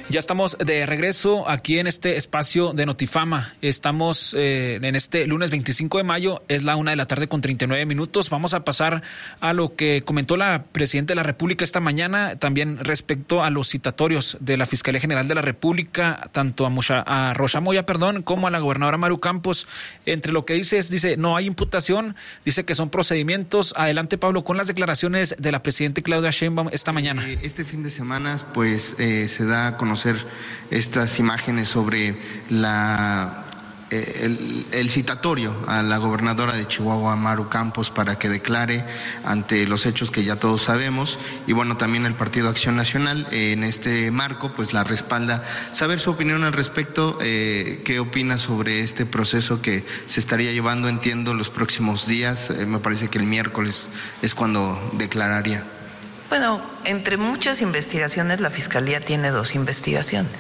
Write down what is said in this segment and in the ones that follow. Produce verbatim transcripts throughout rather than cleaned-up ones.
Ya estamos de regreso aquí en este espacio de Notifama. Estamos eh, en este lunes veinticinco de mayo, es la una de la tarde con treinta y nueve minutos. Vamos a pasar a lo que comentó la Presidenta de la República esta mañana, también respecto a los citatorios de la Fiscalía General de la República, tanto a, Musha, a Rocha Moya, perdón, como a la gobernadora Maru Campos. Entre lo que dice es, dice, no hay imputación, dice que son procedimientos. Adelante, Pablo, con las declaraciones de la Presidenta Claudia Sheinbaum esta mañana. Eh, este fin de semana, pues, eh, se da a conocer estas imágenes sobre la eh, el, el citatorio a la gobernadora de Chihuahua, Maru Campos, para que declare ante los hechos que ya todos sabemos. Y bueno, también el Partido Acción Nacional eh, en este marco pues la respalda. Saber su opinión al respecto, eh, qué opina sobre este proceso que se estaría llevando, entiendo, los próximos días. Eh, me parece que el miércoles es cuando declararía. Bueno, entre muchas investigaciones, la Fiscalía tiene dos investigaciones.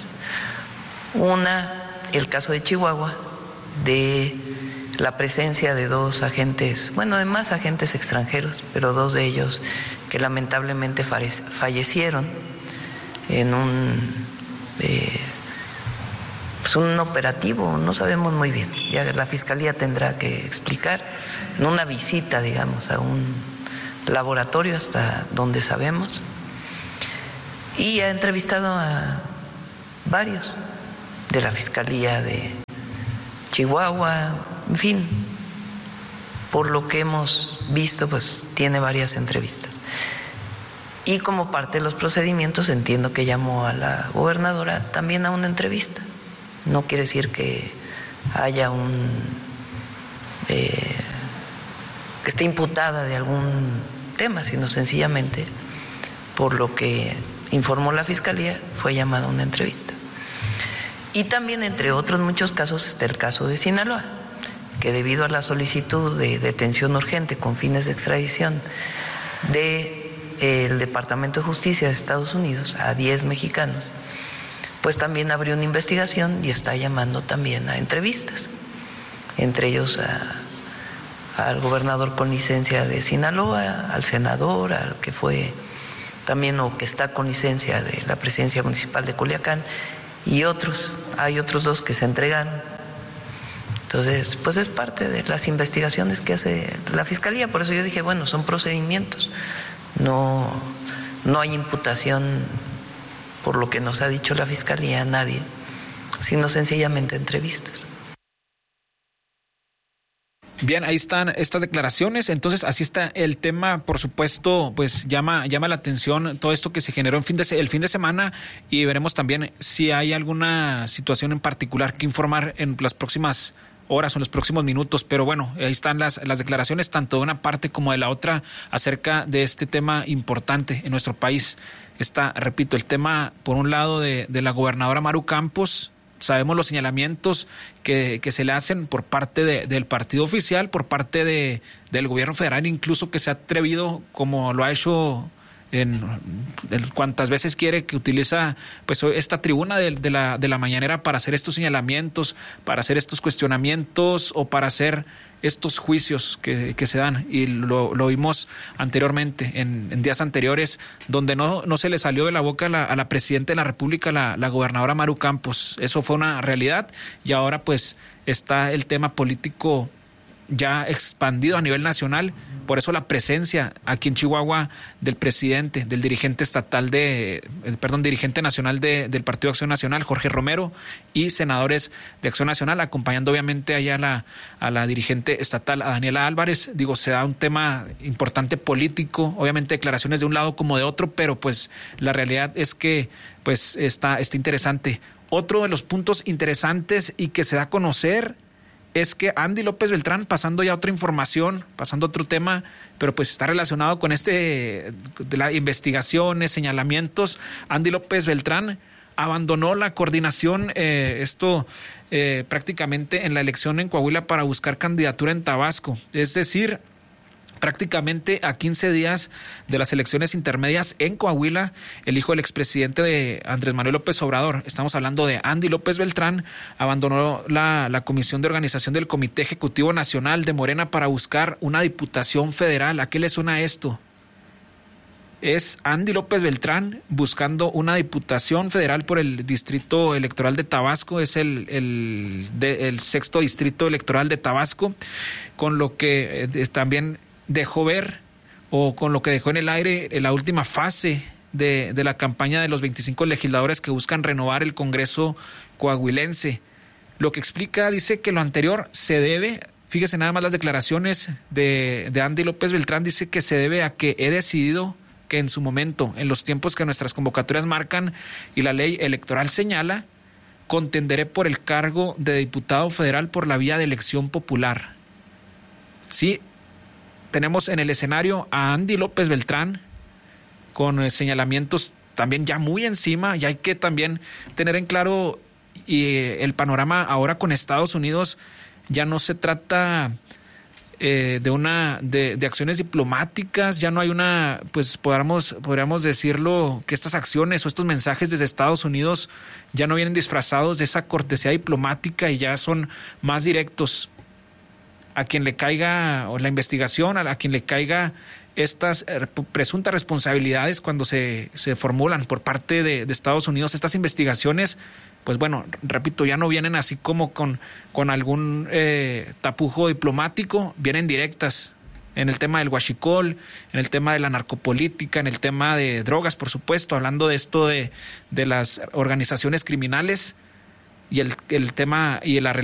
Una, el caso de Chihuahua, de la presencia de dos agentes, bueno, de más agentes extranjeros, pero dos de ellos que lamentablemente fallecieron en un, eh, pues un operativo, no sabemos muy bien. Ya la Fiscalía tendrá que explicar, en una visita, digamos, a un laboratorio hasta donde sabemos, y ha entrevistado a varios de la Fiscalía de Chihuahua, en fin, por lo que hemos visto, pues tiene varias entrevistas. Y como parte de los procedimientos, entiendo que llamó a la gobernadora también a una entrevista. No quiere decir que haya un eh, que esté imputada de algún tema, sino sencillamente, por lo que informó la Fiscalía, fue llamada a una entrevista. Y también, entre otros muchos casos, está el caso de Sinaloa, que debido a la solicitud de detención urgente con fines de extradición del Departamento de Justicia de Estados Unidos a diez mexicanos, pues también abrió una investigación y está llamando también a entrevistas, entre ellos a al gobernador con licencia de Sinaloa, al senador, al que fue también o que está con licencia de la presidencia municipal de Culiacán, y otros. Hay otros dos que se entregaron. Entonces, pues es parte de las investigaciones que hace la Fiscalía. Por eso yo dije, bueno, son procedimientos, no, no hay imputación por lo que nos ha dicho la Fiscalía a nadie, sino sencillamente entrevistas. Bien, ahí están estas declaraciones. Entonces, así está el tema. Por supuesto, pues llama llama la atención todo esto que se generó en fin de el fin de semana, y veremos también si hay alguna situación en particular que informar en las próximas horas o en los próximos minutos. Pero bueno, ahí están las las declaraciones tanto de una parte como de la otra acerca de este tema importante en nuestro país. Está, repito, el tema por un lado de, de la gobernadora Maru Campos. Sabemos los señalamientos que, que se le hacen por parte de, del partido oficial, por parte de, del gobierno federal, incluso que se ha atrevido, como lo ha hecho en, en cuantas veces quiere, que utiliza pues esta tribuna de, de, la, de la mañanera para hacer estos señalamientos, para hacer estos cuestionamientos o para hacer estos juicios que, que se dan, y lo, lo vimos anteriormente, en, en días anteriores, donde no, no se le salió de la boca a la, a la Presidenta de la República, la, la gobernadora Maru Campos. Eso fue una realidad, y ahora pues está el tema político ya expandido a nivel nacional. Por eso la presencia aquí en Chihuahua del presidente, del dirigente estatal de, perdón, dirigente nacional de, del Partido Acción Nacional, Jorge Romero, y senadores de Acción Nacional, acompañando obviamente allá a la, a la dirigente estatal, a Daniela Álvarez. Digo, se da un tema importante político, obviamente declaraciones de un lado como de otro, pero pues la realidad es que pues está, está interesante. Otro de los puntos interesantes y que se da a conocer es que Andy López Beltrán, pasando ya a otra información, pasando a otro tema, pero pues está relacionado con este de las investigaciones, señalamientos. Andy López Beltrán abandonó la coordinación, eh, esto eh, prácticamente en la elección en Coahuila para buscar candidatura en Tabasco. Es decir, prácticamente a quince días de las elecciones intermedias en Coahuila, el hijo del expresidente de Andrés Manuel López Obrador, estamos hablando de Andy López Beltrán, abandonó la, la comisión de organización del Comité Ejecutivo Nacional de Morena para buscar una diputación federal. ¿A qué le suena esto? es Andy López Beltrán buscando una diputación federal por el Distrito Electoral de Tabasco. Es el, el, de, el sexto Distrito Electoral de Tabasco, con lo que eh, también dejó ver, o con lo que dejó en el aire en la última fase de, de la campaña de los veinticinco legisladores que buscan renovar el Congreso coahuilense. Lo que explica, dice que lo anterior se debe, fíjese nada más las declaraciones de, de Andy López Beltrán, dice que se debe a que he decidido que en su momento, en los tiempos que nuestras convocatorias marcan y la ley electoral señala, contenderé por el cargo de diputado federal por la vía de elección popular. Sí, tenemos en el escenario a Andy López Beltrán con eh, señalamientos también ya muy encima, y hay que también tener en claro y eh, el panorama ahora con Estados Unidos. Ya no se trata eh, de una de, de acciones diplomáticas, ya no hay una, pues podríamos, podríamos decirlo, que estas acciones o estos mensajes desde Estados Unidos ya no vienen disfrazados de esa cortesía diplomática y ya son más directos. A quien le caiga, o la investigación, a, a quien le caiga estas eh, presuntas responsabilidades cuando se, se formulan por parte de, de Estados Unidos, estas investigaciones, pues bueno, repito, ya no vienen así como con, con algún eh, tapujo diplomático, vienen directas en el tema del huachicol, en el tema de la narcopolítica, en el tema de drogas, por supuesto, hablando de esto de, de las organizaciones criminales y el, el tema y la